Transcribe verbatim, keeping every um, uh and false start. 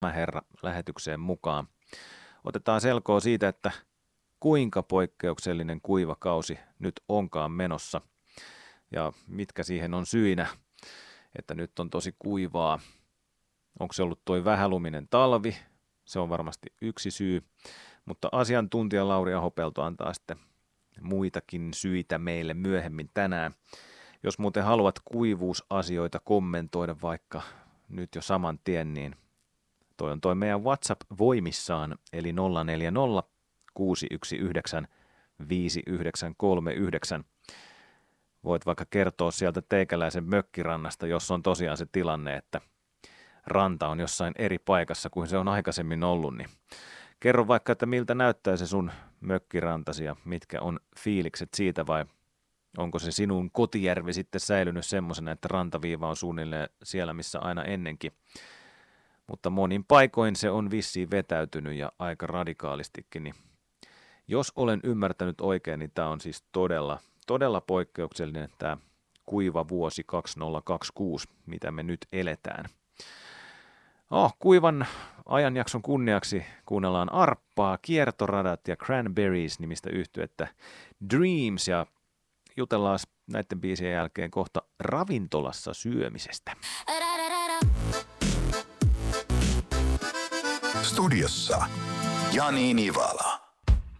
herra lähetykseen mukaan. Otetaan selkoa siitä, että kuinka poikkeuksellinen kuiva kausi nyt onkaan menossa ja mitkä siihen on syinä, että nyt on tosi kuivaa. Onko se ollut toi vähäluminen talvi? Se on varmasti yksi syy, mutta asiantuntija Lauri Ahopelto antaa sitten muitakin syitä meille myöhemmin tänään. Jos muuten haluat kuivuusasioita kommentoida vaikka nyt jo saman tien, niin toi on toi meidän WhatsApp voimissaan, eli nolla neljä nolla kuusi yksi yhdeksän viisi yhdeksän kolme yhdeksän. Voit vaikka kertoa sieltä teikäläisen mökkirannasta, jos on tosiaan se tilanne, että ranta on jossain eri paikassa kuin se on aikaisemmin ollut, niin kerro vaikka, että miltä näyttää se sun mökkirantasi ja mitkä on fiilikset siitä, vai onko se sinun kotijärvi sitten säilynyt semmoisena, että rantaviiva on suunnilleen siellä, missä aina ennenkin. Mutta monin paikoin se on vissiin vetäytynyt ja aika radikaalistikin. Niin jos olen ymmärtänyt oikein, niin tämä on siis todella, todella poikkeuksellinen tämä kuiva vuosi kaksituhattakaksikymmentäkuusi, mitä me nyt eletään. Oh, kuivan ajanjakson kunniaksi kuunnellaan arppaa, kiertoradat ja Cranberries nimistä yhtyettä Dreams ja jutellaan näiden biisien jälkeen kohta ravintolassa syömisestä. Studiossa Jani Nivala.